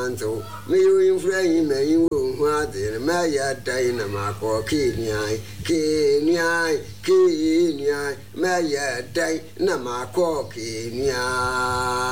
manto me you in frame me you what in my dynamo Kenya my dynamo Kenya